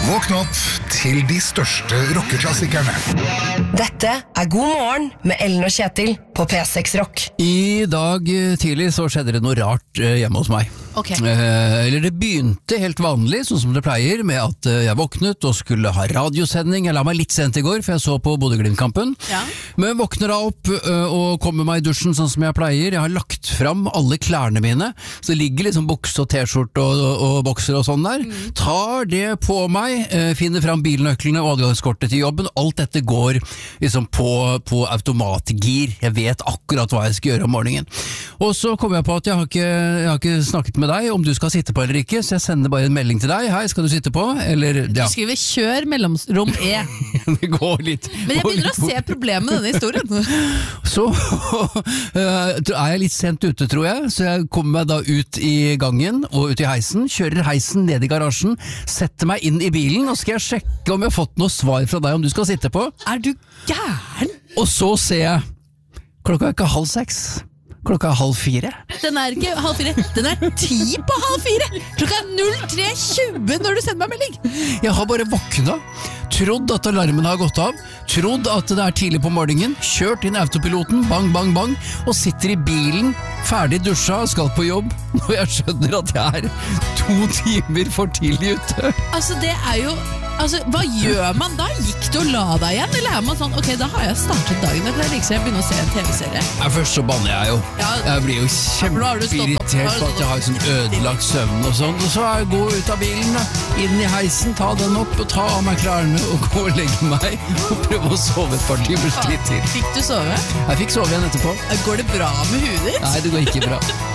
Våkn opp til de største rockeklassikerne. Dette God morgen med Ellen og Kjetil på P6 Rock. I dag tidlig så skjedde det noe rart hjemme hos meg. Okay. Eller det begynte helt vanlig, sånn som det pleier, med at jeg våknet og skulle ha radiosending. Jeg la meg litt sent i går, for jeg så på Bodø-Glimt-kampen. Ja. Men våkner da opp og kommer meg i dusjen sånn som jeg pleier. Jeg har lagt fram alle klærne mine, så det ligger liksom bukse og t-skjorte og bokser og sånn der. Tar det på meg, finner fram bilnøklene og adgangskortet til jobben. Alt dette går liksom på automatgir. Jeg vet akkurat hva jeg skal gjøre om morgenen. Og så kom jeg på at jeg har ikke snakket med deg om du skal sitte på eller ikke, så jeg sender bare en melding til deg. Hei, skal du sitte på? Eller, ja. Du skriver kjør mellomrom E. Det går litt. Men jeg begynner å se problemet med denne historien. Så er jeg litt sent ute, tror jeg, så jeg kommer meg da ut i gangen og ut i heisen, kjører heisen ned i garasjen, setter meg inn i bilen, og skal jeg sjekke om jeg har fått noe svar fra deg om du skal sitte på. Er du gæren? Og så ser jeg, klokka er ikke 5:30. Klokka er 3:30. Den er ikke 3:30, den er 3:10. Klokka er 03:20 når du sender meg melding. Jeg har bare våkna, trodd at alarmen har gått av, trodd at det er tidlig på morgenen, kjørt inn autopiloten, bang, bang, bang, og sitter i bilen, ferdig dusja og skal på jobb, når jeg skjønner at jeg er 2 timer for tidlig ute. Altså det er jo... hva gjør man da? Gikk du og la deg igjen? Eller er man sånn, ok, da har jeg startet dagen, det er liksom jeg begynner å se en TV-serie. Ja, først så banner jeg jo. Ja, jeg blir jo kjempeirritert på at jeg har sånn ødelagt søvn og sånn. Og så gå ut av bilen, da, inn i heisen, ta den opp og ta av meg klærne og gå og legge meg og prøve å sove et par timers tid til. Fikk du sove? Jeg fikk sove igjen etterpå. Går det bra med huet ditt? Nei, det går ikke bra.